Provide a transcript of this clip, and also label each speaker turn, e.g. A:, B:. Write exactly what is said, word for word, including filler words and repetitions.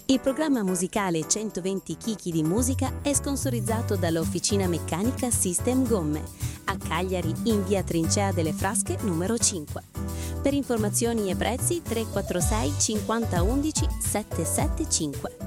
A: Il programma musicale centoventi chicchi di musica è sponsorizzato dall'Officina Meccanica System Gomme, a Cagliari in via Trincea delle Frasche numero cinque. Per informazioni e prezzi tre quattro sei cinquanta undici settecentosettantacinque.